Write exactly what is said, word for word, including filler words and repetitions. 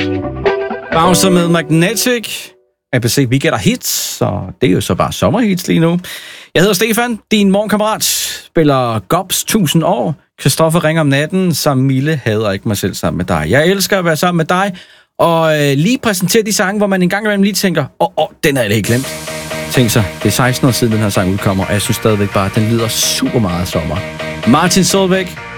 Bouncer med Magnetic. A B C, vi gætter hits, så det er jo så bare sommerhits lige nu. Jeg hedder Stefan, din morgenkammerat, spiller Gobs tusind år. Christoffer ringer om natten, så Mille hader ikke mig selv sammen med dig. Jeg elsker at være sammen med dig, og øh, lige præsentere de sange, hvor man en gang imellem lige tænker, åh, oh, oh, den er jeg helt glemt. Tænk så, det er seksten år siden, den her sang udkommer, og jeg synes stadigvæk bare, at den lyder super meget sommer. Martin Solveig,